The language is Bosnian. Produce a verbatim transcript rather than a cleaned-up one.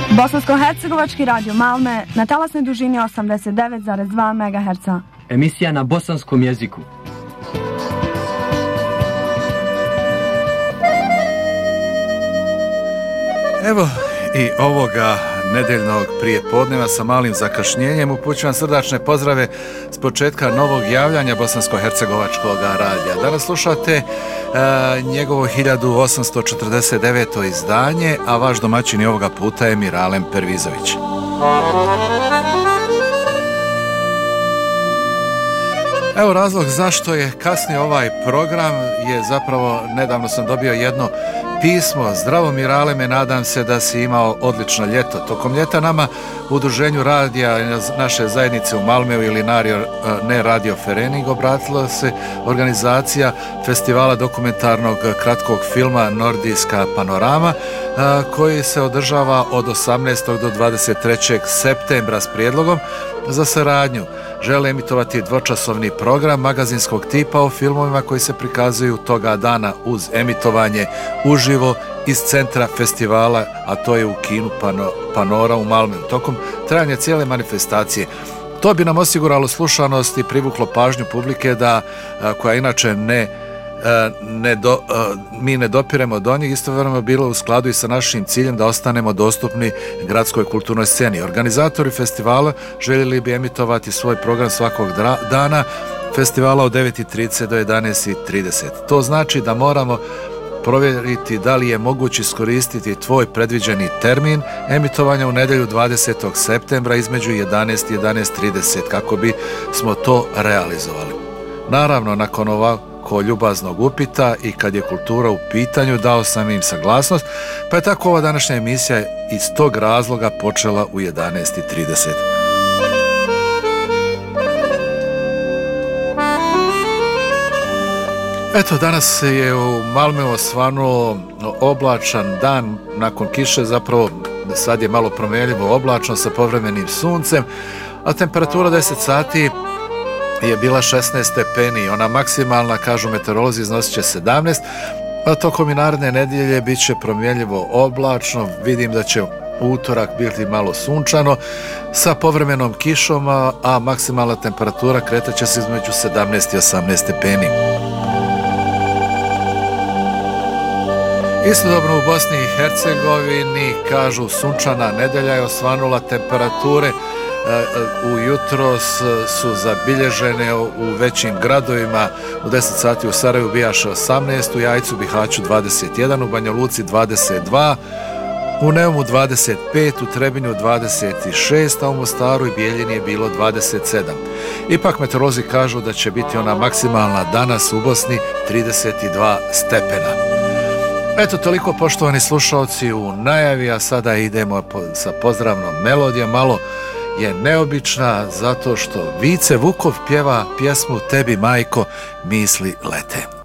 Bosansko-hercegovački radio Malme na talasnoj dužini osamdeset devet zarez dva megaherca. Emisija na bosanskom jeziku. Evo i ovoga nedeljnog prijepodneva sa malim zakašnjenjem upućujem srdačne pozdrave s početka novog javljanja Bosansko-hercegovačkog radija. Danas slušate e, njegovo hiljadu osamsto četrdeset deveto izdanje, a vaš domaćin ovoga puta je Miralem Pervizović. Evo razlog zašto je kasnije ovaj program je zapravo, nedavno sam dobio jedno pismo. Zdravo Miraleme, nadam se da si imao odlično ljeto. Tokom ljeta nama u udruženju radija naše zajednice u Malmeu ili Nario, ne Radio Ferening obratila se organizacija festivala dokumentarnog kratkog filma Nordijska panorama koji se održava od osamnaestog do dvadeset trećeg septembra s prijedlogom za saradnju. Žele emitovati dvočasovni program magazinskog tipa o filmovima koji se prikazuju toga dana uz emitovanje uživo iz centra festivala, a to je u kinu Pano, Panora u Malmeu, tokom trajanja cijele manifestacije. To bi nam osiguralo slušanost i privuklo pažnju publike da, koja inače ne Ne do, mi ne dopiremo do njih, istovremeno bilo u skladu i sa našim ciljem da ostanemo dostupni gradskoj kulturnoj sceni. Organizatori festivala željeli bi emitovati svoj program svakog dana festivala od devet i trideset do jedanaest i trideset. To znači da moramo provjeriti da li je moguće iskoristiti tvoj predviđeni termin emitovanja u nedjelju dvadesetog septembra između jedanaest i jedanaest i trideset kako bi smo to realizovali. Naravno, nakon ovako ko ljubaznog upita i kad je kultura u pitanju, dao sam im saglasnost, pa je tako ova današnja emisija iz tog razloga počela u jedanaest i trideset. Eto, danas je u Malmeu osvanuo oblačan dan nakon kiše, zapravo sad je malo promjenljivo oblačno sa povremenim suncem, a temperatura deset sati je bila šesnaest stepeni, ona maksimalna, kažu meteorolozi, iznosit će sedamnaest, a tokom i naredne nedjelje bit će promjenljivo oblačno, vidim da će utorak biti malo sunčano sa povremenom kišom, a maksimalna temperatura kretat će se između sedamnaest i osamnaest stepeni. Istodobno u Bosni i Hercegovini, kažu, sunčana nedelja je osvanula, temperature ujutro su zabilježene u većim gradovima. U deset sati u Sarajevu bijaše osamnaest, u Jajcu, Bihaću dvadeset jedan, u Banja Luci dvadeset dva, u Neumu dvadeset pet, u Trebinju dvadeset šest, a u Mostaru i Bijeljini je bilo dvadeset sedam. Ipak meteorolozi kažu da će biti ona maksimalna danas u Bosni trideset dva stepena. Eto, toliko poštovani slušalci u najavi, a sada idemo sa pozdravnom melodijom. Malo je neobična zato što Vice Vukov pjeva pjesmu Tebi majko misli lete.